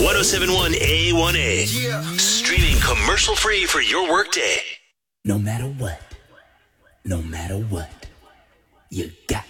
1071 A1A. Streaming commercial free for your workday. No matter what, you got